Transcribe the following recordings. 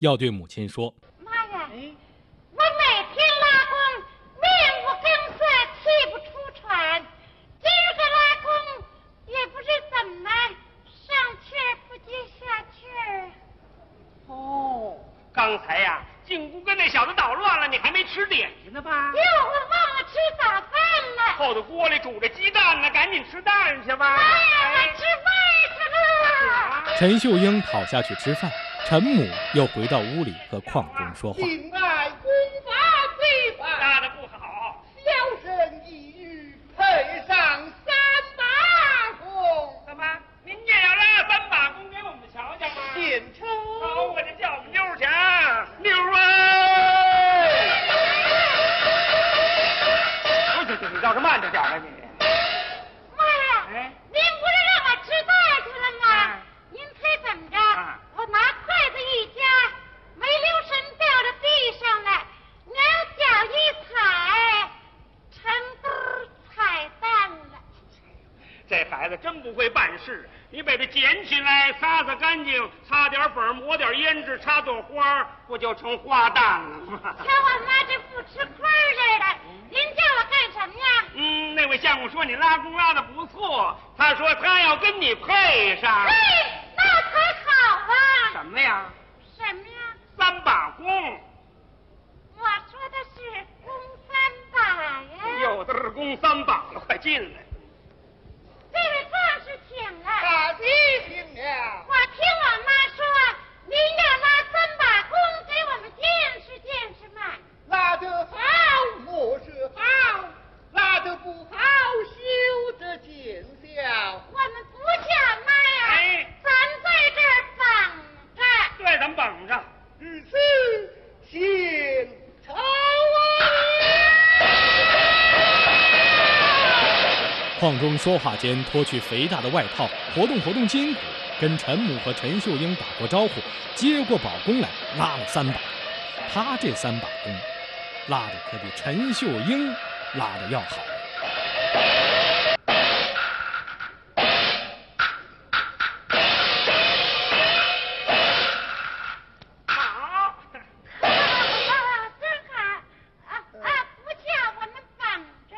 要对母亲说：“ 妈呀，我每天拉弓，面无更色，气不出喘。今儿个拉弓，也不知怎么上气儿不接下气儿。” 哦，刚才呀，进屋跟那小子捣乱了，你还没吃点心呢吧？ 哟，我忘了吃早饭了。 后头锅里煮着鸡蛋呢，赶紧吃蛋去吧。 妈呀，我吃饭去了。 陈秀英跑下去吃饭，陈母又回到屋里和邝中说话。 敬爱功法最法， 拉的不好， 小生一语配上3把弓。 怎么？您也要拉3把弓给我们瞧瞧吗？ 献丑。 好，我这叫我们妞去啊！妞啊！你倒是慢着点吧你。 妈呀，您不是让我吃饭去了吗？您猜怎么着？我拿筷子一夹，没留神掉到地上了，两脚一踩，成兜踩蛋了。 这孩子真不会办事，你把它捡起来，擦擦干净，擦点粉，抹点胭脂，插朵花，不就成花旦了吗？ 瞧我妈这不吃亏似的，您叫我干什么呀？ 那位相公说你拉弓拉的不错，他说他要跟你配上。 嘿，那才好啊！ 什么呀什么呀 ？3把弓。 我说的是弓3把呀。 有的是弓3把了，快进来。 这位壮士请了。 大弟请了。 我听我妈说，您要拉3把弓给我们见识见识嘛。 拉得好，莫是好；拉得不好，休得见笑。 我们不叫妈呀，咱在这儿绑着。 对，咱们绑着。 如此，献丑啊！ 邝中说话间脱去肥大的外套，活动活动筋骨，跟陈母和陈秀英打过招呼，接过宝弓来，拉了3把。他这3把弓，拉的可比陈秀英拉的要好。 好， 真好不叫我们绑着。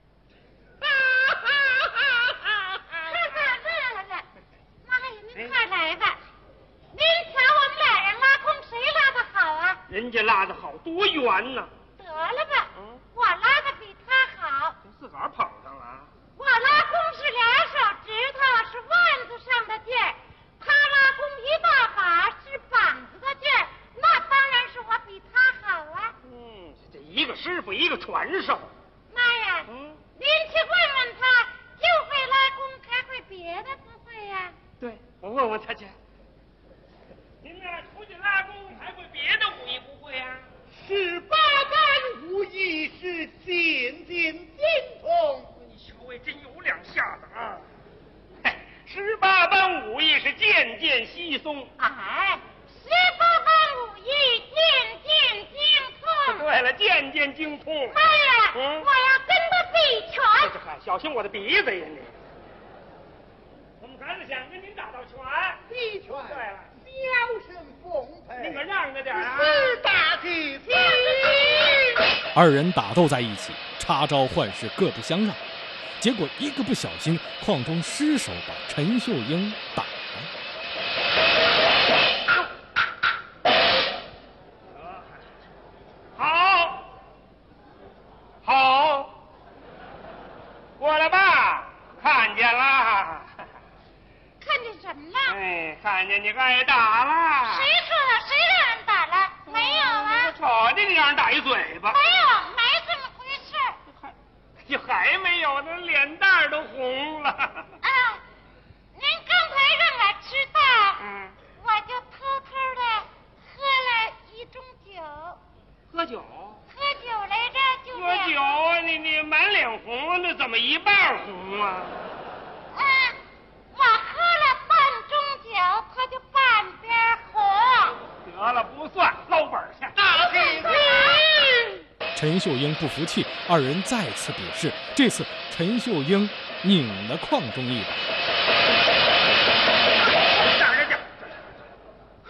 乐了。妈呀，您快来吧。您瞧我们俩人拉弓，谁拉的好啊？ 人家拉的好，多圆呢。 得了吧，我拉的比他好。 自个儿捧上了。 我拉弓是2手指头，是腕子上的劲儿；他拉弓1大把，是膀子的劲儿。那当然是我比他好啊。 这一个师傅，一个传授。 妈呀，您去问问他，就会拉弓，还会别的不会呀？ 对，我问问他去。您呢，出去拉弓还会别的武艺不会呀 18般武艺是渐渐精通。 你小位真有两下子啊！18般武艺是渐渐稀松。 哎，18般武艺渐渐精通。 对了，渐渐精通。 妈呀，我要跟他比拳。 嗨，小心我的鼻子呀你！我们孩子想跟您打道拳。 比拳。 对了， 小生奉陪。 您可让着点啊！ 是大吉吉。 2人打斗在一起，插招换式，各不相让。结果一个不小心，邝中失手把陈秀英打了。 好，过来吧，看见了。 看见什么了？ 看见你挨打了。 谁说的？谁让人打了？没有啊。 我瞅见你让人打一嘴巴。 没有，没这么回事。 你还没有呢，脸蛋都红了。 您刚才让我吃饭，我就偷偷的喝了1盅酒。 喝酒？ 喝酒来着，就喝酒啊！你满脸红，那怎么一半红啊？ 我喝了半盅酒，他就半边红。 得了，不算，捞本去。 大吉吉。 陈秀英不服气，2人再次比试。这次陈秀英拧了邝中一把。